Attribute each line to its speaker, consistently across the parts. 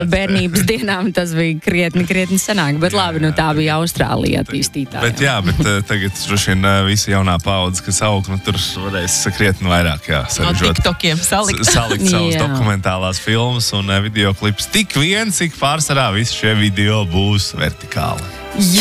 Speaker 1: bērnības dienām tas bija krietni senāk, bet labi, nu tā bija Austrālija attīstītā.
Speaker 2: Bet tagad droši vien visa jaunā paudze, kas aug, nu tur varēs krietni vairāk,
Speaker 3: sarežot. No TikTokiem salikt
Speaker 2: savas dokumentālās filmas un videoklips. Tik vien, cik pārsvarā visi šie video būs vertikāli.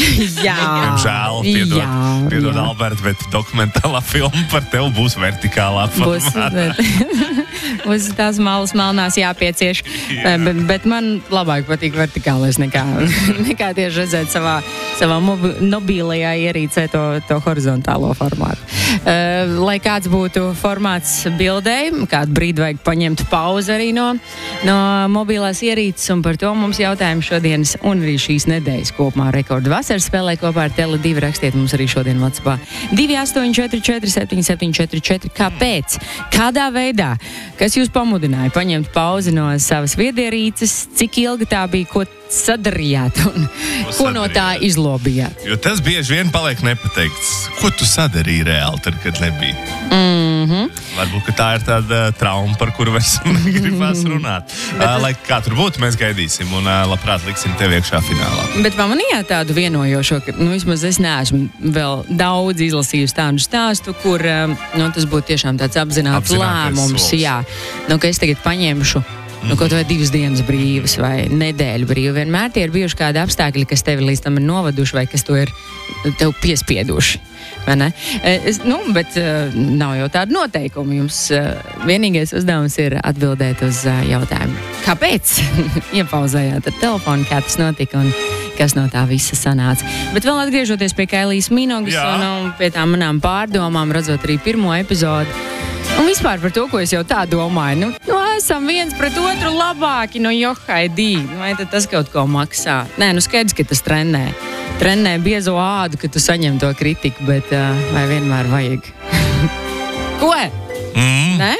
Speaker 2: Žēl, piedod Alberta, bet dokumentālā filma par tevi būs vertikālā formātā.
Speaker 1: Uz tās malas melnās jāpiecieš, bet man labāk patīk vertikālais nekā tieši redzēt savā mobilajā ierīcē to horizontālo formātu. Lai kāds būtu formāts bildei, kādu brīdi vajag paņemt pauzi arī no mobilās ierīces, un par to mums jautājumi šodienas un arī šīs nedēļas kopumā Rekordu vasaras spēlē kopā ar Tele2. Rakstiet mums arī šodien WhatsAppā 2844 7744. Kāpēc? Kādā veidā? Kas jūs pamudināja paņemt pauzi no savas viedierīces? Cik ilgi tā bija? Ko sadarījāt un ko no tā izlobījāt?
Speaker 2: Jo tas bieži vien paliek nepateikts. Ko tu sadarīji reāli tad, kad nebija? Varbūt, ka tā ir tāda trauma, par kuru vairs negribās runāt. Lai kā tur būtu, mēs gaidīsim un labprāt liksim tevi iekšā finālā.
Speaker 1: Bet pamanījāt tādu vienojošo, ka vismaz es neesmu vēl daudz izlasījusi tādu stāstu, kur tas būtu tiešām tāds apzināts lēmums. Jā, ka es tagad paņemšu kaut vai 2 dienas brīvas vai nedēļu brīvu. Vienmēr tie ir bijuši kādi apstākļi, kas tevi līdz tam ir novaduši vai kas to ir tev piespieduši. Vai ne? Bet nav jau tāda noteikuma. Jums vienīgais uzdevums ir atbildēt uz jautājumu. Kāpēc iepauzējāt ar telefonu, kā tas notika un kas no tā visa sanāca. Bet vēl atgriežoties pie Kailijas Minogas un pie tām manām pārdomām, redzot arī pirmo epizodi. Un vispār par to, ko es jau tā domāju. Esam viens pret otru labāki, johaidī. Vai tad tas kaut ko maksā? Nē, skaidrs, ka tas trenē biezo ādu, ka tu saņem to kritiku, bet vai vienmēēr vajag? Ko? Nē?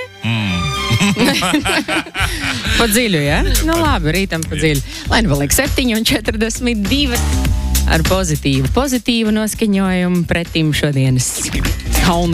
Speaker 1: Pa dziļu, ja? Labi, rītam pa dziļu. Lai nu paliek 7:42 ar pozitīvu noskaņojumu pretim šodienas